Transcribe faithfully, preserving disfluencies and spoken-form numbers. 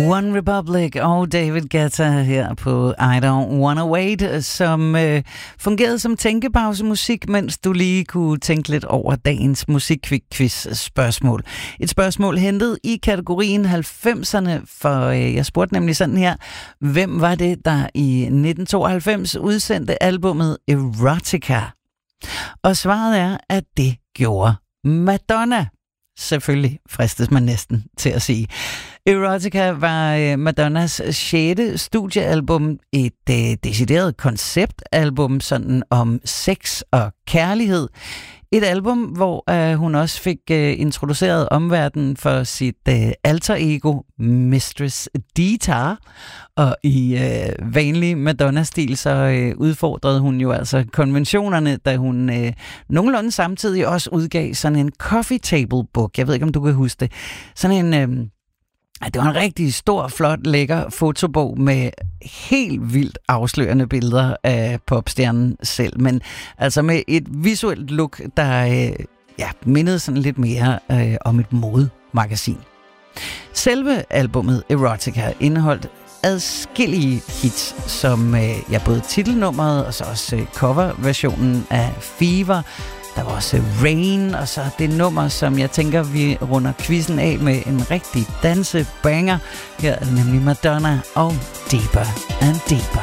One Republic og David Guetta her på I Don't Wanna Wait, som øh, fungerede som tænkepausemusik, mens du lige kunne tænke lidt over dagens musikquiz-spørgsmål. Et spørgsmål hentet i kategorien halvfemserne, for øh, jeg spurgte nemlig sådan her: hvem var det, der i nitten tooghalvfems udsendte albummet Erotica? Og svaret er, at det gjorde Madonna. Selvfølgelig fristes man næsten til at sige. Erotica var Madonnas sjette studiealbum, et øh, decideret konceptalbum sådan om sex og kærlighed. Et album, hvor øh, hun også fik øh, introduceret omverdenen for sit øh, alter ego, Mistress Dita. Og i øh, vanlig Madonna-stil, så øh, udfordrede hun jo altså konventionerne, da hun øh, nogenlunde samtidig også udgav sådan en coffee table book. Jeg ved ikke, om du kan huske det. Sådan en... Øh, Det var en rigtig stor, flot, lækker fotobog med helt vildt afslørende billeder af popstjernen selv, men altså med et visuelt look, der øh, ja, mindede sådan lidt mere øh, om et modemagasin. Selve albummet Erotica indeholdt adskillige hits, som øh, ja, både titelnummeret og så også øh, coverversionen af Fever. Der var også Rain, og så det nummer, som jeg tænker, vi runder quizzen af med en rigtig dansebanger. Her er nemlig Madonna og Deeper and Deeper.